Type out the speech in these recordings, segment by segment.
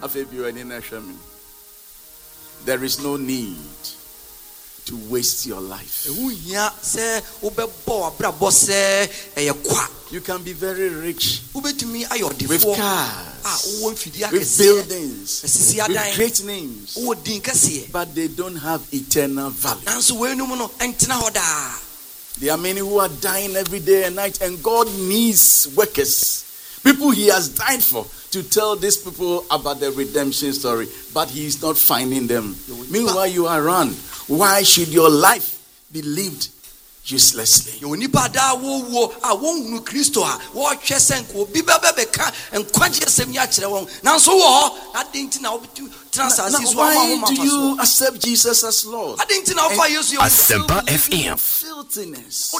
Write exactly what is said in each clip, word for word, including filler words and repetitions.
There is no need to waste your life. You can be very rich with cars, with buildings, with great names, but they don't have eternal value. There are many who are dying every day and night, and God needs workers, people He has died for, to tell these people about the redemption story, but He is not finding them. Meanwhile, you are around. Why should your life be lived uselessly? Some Now, why do you accept Jesus as Lord? Asempa F M. Filthiness.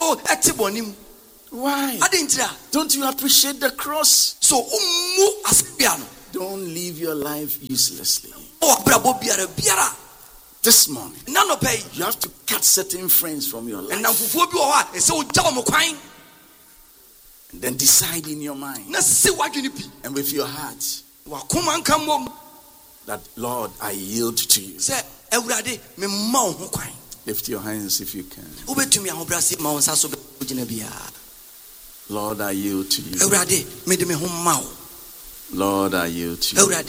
Why? Don't you appreciate the cross? Don't live your life uselessly. This morning, you have to cut certain friends from your life. And then decide in your mind and with your heart that, Lord, I yield to you. Lift your hands if you can. Lord, I yield to you. Lord, I yield to you.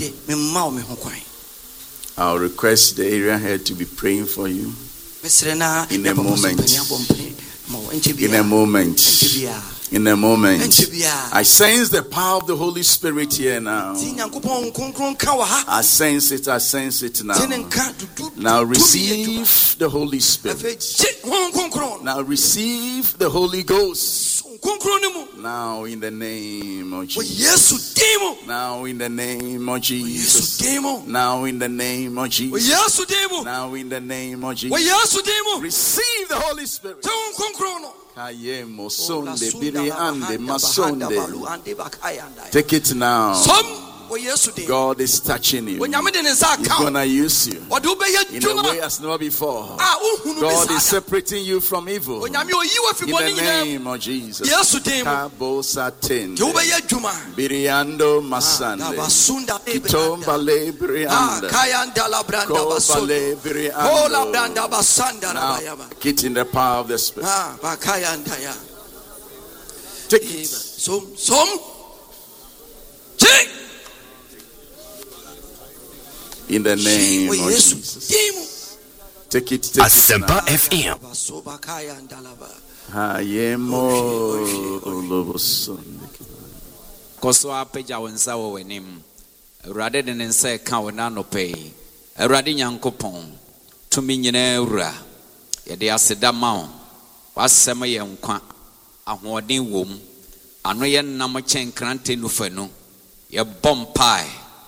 I'll request the area head to be praying for you in a moment. In a moment. In a moment. I sense the power of the Holy Spirit here now. I sense it. I sense it now. Now receive the Holy Spirit. Now receive the Holy Ghost. Now in the name of Jesus. Now in the name of Jesus. Now in the name of Jesus. Now in the name of Jesus. Receive the Holy Spirit. Take it now. God is touching you. He's going to use you in a way as never before. God is separating you from evil. In the name of Jesus. Kabo Satin. Biriando Masande. Kitomba Lebrianda. Kobale Briando. Now, get in the power of the Spirit. Take it. Some, some. Take. In the name of Jesus. Take it, take Asempa F M. Koso apeja wensa wo wenim. Awurade de nensa ka wona no pay. Awurade Nyankopon tumi nyina awura. Ye de aseda ma wo. Wasem ye nkwa. Ahoden wom. Ano ye nam chen krante no fanu. Ye bom pai.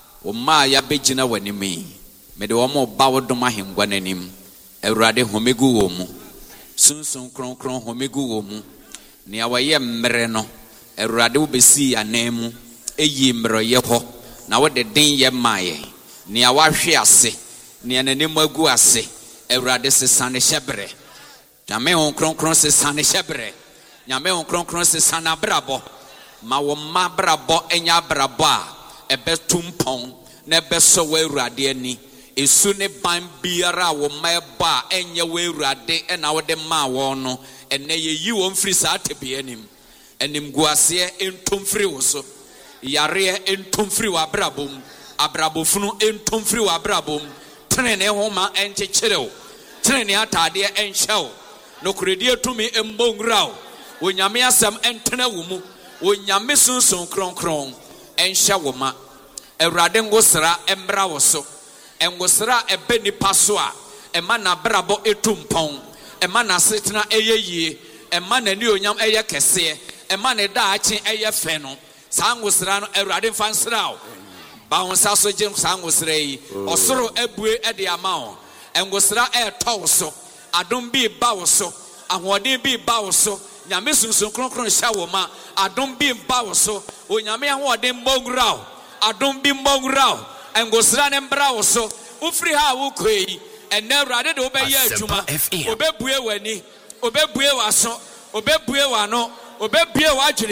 Oma ya begina wanimi. Mede womo bawo doma hengwa nanim. Awurade homegu wo mu. Sunsun kron kron homegu wo mu. Ni awaye mmere no. Awurade wo besi anemu. Eyi mmere ye ho. Na wo de den ye maye. Ni awahwe ase. Ni ananim agu ase. Awurade sesane hyebre. Nyame hon kron kron sesane hyebre. Nyame hon kron kron sesane abrabo. Ma wo ma brabo enya brabo a ebe tumpon na ebe so we Awurade ani esu ne ban biara wo ma eba enye we Awurade e na wo de ma wo no ene ye yi wo mfiri sa atebe anim enim guase entomfiri wo so yare entomfiri wa brabom abrabofunu entomfiri wa brabom trene homa enchecherew trene atade enhyew no kuredi atumi embongraw onyame asem entena wo mu onyame sunsun kronkron enhye wo ma Awurade ngosra embra wo so engosra ebe nipa so a ema na brabo etumpon ema na setena eyeyie ema na ni onyam eye kese ema na daachi eye fe no sa ngosra no Awurade mfa nsra o ba wonsa so gye sa ngosra yi osoro ebue e de ama o engosra e to so adom bi ba wo so ahoden bi ba wo so nyame sunsun kronkron hya wo ma adom bi ba wo so onyame ahoden mbongra o adom bi mbongra o engosra ne mbra wo so ufri ha wo koi ene Awurade de obeye adwuma obebue wani obebue waso obebue wano obebue wadwenem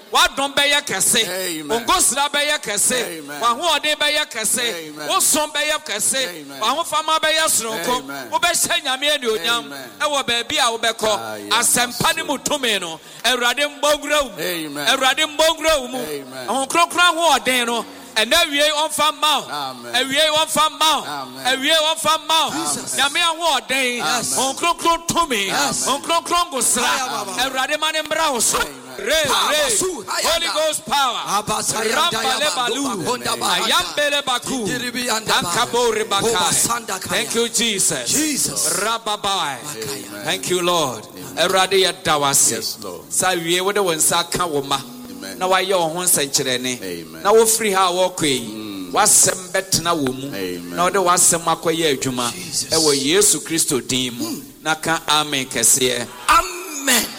wadom bɛyɛ kɛse ongosra bɛyɛ kɛse wahoɔden bɛyɛ kɛse wosom bɛyɛ kɛse wahofama bɛyɛ soronko wobɛhyɛ nyame anuonyam ɛwɔ baabi a wobɛkɔ asɛmpa ne mu tumi no awurade mbɔwura wo mu awurade mbɔwura wo mu ahonkronkron ahoɔden no and then we on farm mouth, and we on farm mouth, and we on farm mouth. Yamia war day, on cron to me, on cron cron and Radaman and Browse. Holy Ghost power. Thank you, Jesus. Jesus. Rababai. Thank you, Lord. Eradia Dawasi. Sa we would one saka woma. Na wa ye ohun senkyerene na wo free ha wo kwei wasem betena wo mu na wo de wasem akoye adwuma e wo Yesu Kristo din mu na ka amen kese. Amen.